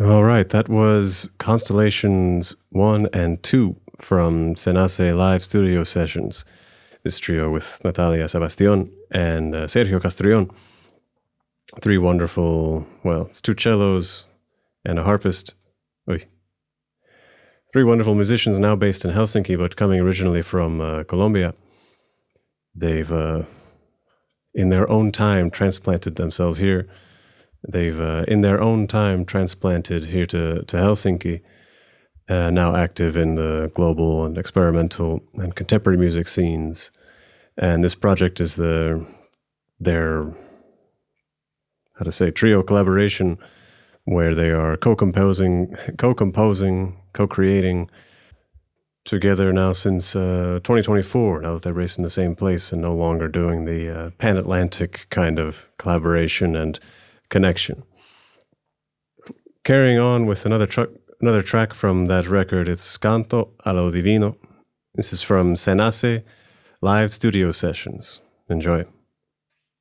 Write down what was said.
All right, that was Constellations 1 and 2 from Senace Live Studio Sessions. This trio with Natalia Sebastión and Sergio Castrillón. Three wonderful, well, it's two cellos and a harpist. Three wonderful musicians now based in Helsinki, but coming originally from Colombia. They've, in their own time, transplanted themselves here. They've, in their own time, transplanted here to Helsinki, now active in the global and experimental and contemporary music scenes. And this project is their trio collaboration, where they are co-composing, co-creating together now since 2024, now that they're based in the same place and no longer doing the pan-Atlantic kind of collaboration and connection. Carrying on with another track from that record, it's Canto a lo Divino. This is from Senace Live Studio Sessions. Enjoy.